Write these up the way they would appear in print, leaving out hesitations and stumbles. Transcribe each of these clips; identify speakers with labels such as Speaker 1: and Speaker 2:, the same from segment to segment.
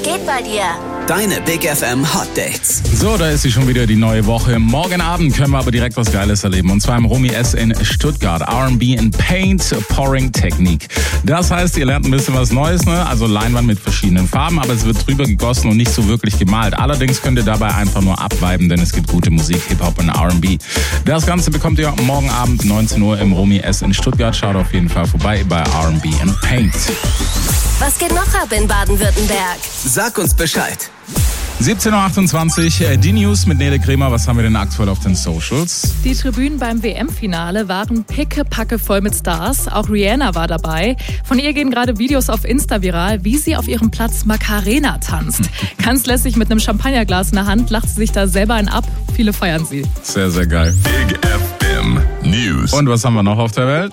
Speaker 1: geht bei dir?
Speaker 2: Deine Big FM Hot Dates.
Speaker 3: So, da ist sie schon wieder, die neue Woche. Morgen Abend können wir aber direkt was Geiles erleben. Und zwar im Romy S in Stuttgart. R&B in Paint Pouring Technik. Das heißt, ihr lernt ein bisschen was Neues, ne? Also Leinwand mit verschiedenen Farben, aber es wird drüber gegossen und nicht so wirklich gemalt. Allerdings könnt ihr dabei einfach nur abviben, denn es gibt gute Musik, Hip-Hop und R&B. Das Ganze bekommt ihr morgen Abend 19 Uhr im Romy S in Stuttgart. Schaut auf jeden Fall vorbei bei R&B in Paint.
Speaker 1: Was geht noch ab in Baden-Württemberg?
Speaker 2: Sag uns Bescheid.
Speaker 3: 17.28 Uhr, die News mit Nele Kremer. Was haben wir denn aktuell auf den Socials?
Speaker 4: Die Tribünen beim WM-Finale waren pickepacke voll mit Stars. Auch Rihanna war dabei. Von ihr gehen gerade Videos auf Insta viral, wie sie auf ihrem Platz Macarena tanzt. Ganz lässig mit einem Champagnerglas in der Hand lacht sie sich da selber einen ab. Viele feiern sie.
Speaker 3: Sehr, sehr geil.
Speaker 5: Big FM News.
Speaker 3: Und was haben wir noch auf der Welt?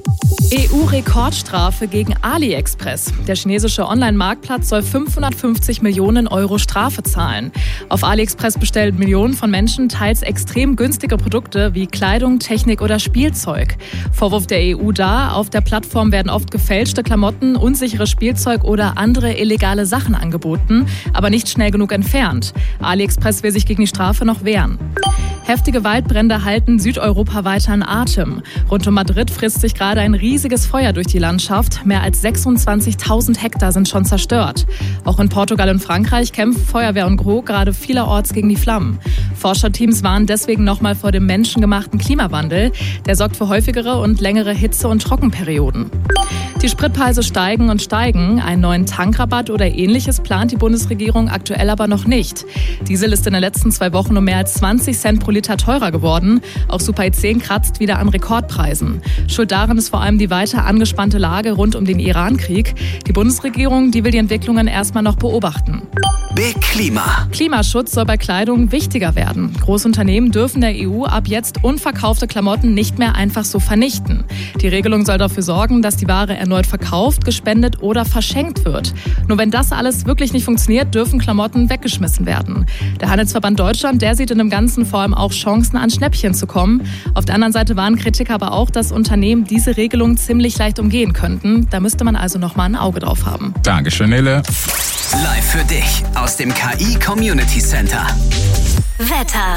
Speaker 4: EU-Rekordstrafe gegen AliExpress. Der chinesische Online-Marktplatz soll 550 Millionen Euro Strafe zahlen. Auf AliExpress bestellen Millionen von Menschen teils extrem günstige Produkte wie Kleidung, Technik oder Spielzeug. Vorwurf der EU da, auf der Plattform werden oft gefälschte Klamotten, unsicheres Spielzeug oder andere illegale Sachen angeboten, aber nicht schnell genug entfernt. AliExpress will sich gegen die Strafe noch wehren. Heftige Waldbrände halten Südeuropa weiter in Atem. Rund um Madrid frisst sich gerade ein riesiges Feuer durch die Landschaft. Mehr als 26.000 Hektar sind schon zerstört. Auch in Portugal und Frankreich kämpfen Feuerwehr und Gro gerade vielerorts gegen die Flammen. Forscherteams warnen deswegen nochmal vor dem menschengemachten Klimawandel. Der sorgt für häufigere und längere Hitze- und Trockenperioden. Die Spritpreise steigen und steigen. Einen neuen Tankrabatt oder Ähnliches plant die Bundesregierung aktuell aber noch nicht. Diesel ist in den letzten 2 Wochen um mehr als 20 Cent pro Liter teurer geworden. Auch Super E10 kratzt wieder an Rekordpreisen. Schuld daran ist vor allem die weiter angespannte Lage rund um den Iran-Krieg. Die Bundesregierung, die will die Entwicklungen erstmal noch beobachten.
Speaker 2: Big Klima.
Speaker 4: Klimaschutz soll bei Kleidung wichtiger werden. Großunternehmen dürfen der EU ab jetzt unverkaufte Klamotten nicht mehr einfach so vernichten. Die Regelung soll dafür sorgen, dass die Ware erneut verkauft, gespendet oder verschenkt wird. Nur wenn das alles wirklich nicht funktioniert, dürfen Klamotten weggeschmissen werden. Der Handelsverband Deutschland, der sieht in dem Ganzen vor allem auch Chancen, an Schnäppchen zu kommen. Auf der anderen Seite warnen Kritiker aber auch, dass Unternehmen diese Regelung ziemlich leicht umgehen könnten. Da müsste man also noch mal ein Auge drauf haben.
Speaker 3: Dankeschön, Nele.
Speaker 2: Live für dich aus dem KI Community Center.
Speaker 1: Wetter.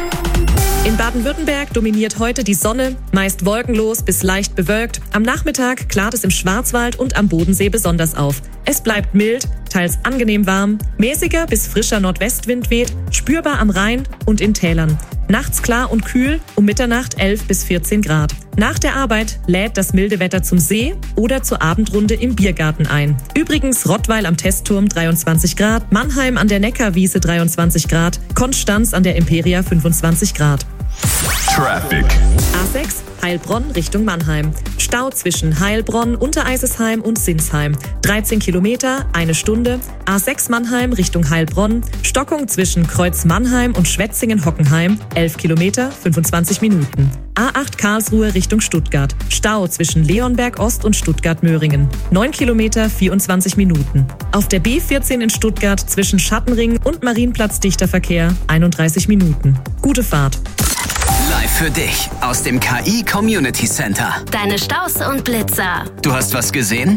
Speaker 6: In Baden-Württemberg dominiert heute die Sonne, meist wolkenlos bis leicht bewölkt. Am Nachmittag klart es im Schwarzwald und am Bodensee besonders auf. Es bleibt mild, teils angenehm warm, mäßiger bis frischer Nordwestwind weht, spürbar am Rhein und in Tälern. Nachts klar und kühl, um Mitternacht 11 bis 14 Grad. Nach der Arbeit lädt das milde Wetter zum See oder zur Abendrunde im Biergarten ein. Übrigens Rottweil am Testturm 23 Grad, Mannheim an der Neckarwiese 23 Grad, Konstanz an der Imperia 25 Grad.
Speaker 5: Traffic.
Speaker 6: A6 Heilbronn Richtung Mannheim. Stau zwischen Heilbronn, Untereisesheim und Sinsheim. 13 Kilometer, 1 Stunde. A6 Mannheim Richtung Heilbronn. Stockung zwischen Kreuz Mannheim und Schwetzingen-Hockenheim. 11 Kilometer, 25 Minuten. A8 Karlsruhe Richtung Stuttgart. Stau zwischen Leonberg Ost und Stuttgart-Möhringen. 9 Kilometer, 24 Minuten. Auf der B14 in Stuttgart zwischen Schattenring und Marienplatz dichter Verkehr. 31 Minuten. Gute Fahrt.
Speaker 2: Live für dich aus dem KI Community Center.
Speaker 1: Deine Staus und Blitzer.
Speaker 2: Du hast was gesehen?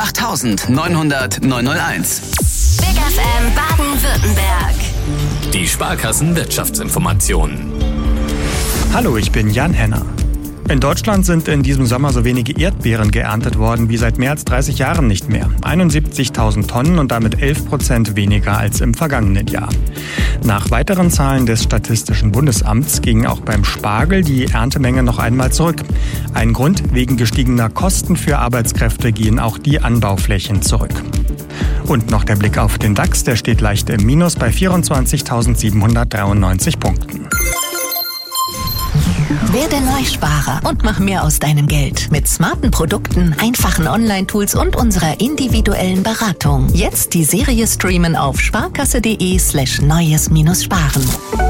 Speaker 2: 08900 901.
Speaker 1: Big FM Baden-Württemberg.
Speaker 7: Die Sparkassen Wirtschaftsinformationen.
Speaker 8: Hallo, ich bin Jan Henner. In Deutschland sind in diesem Sommer so wenige Erdbeeren geerntet worden wie seit mehr als 30 Jahren nicht mehr. 71.000 Tonnen und damit 11% weniger als im vergangenen Jahr. Nach weiteren Zahlen des Statistischen Bundesamts ging auch beim Spargel die Erntemenge noch einmal zurück. Ein Grund: wegen gestiegener Kosten für Arbeitskräfte gehen auch die Anbauflächen zurück. Und noch der Blick auf den DAX, der steht leicht im Minus bei 24.793 Punkten.
Speaker 9: Werde Neusparer und mach mehr aus deinem Geld. Mit smarten Produkten, einfachen Online-Tools und unserer individuellen Beratung. Jetzt die Serie streamen auf sparkasse.de/neues-sparen.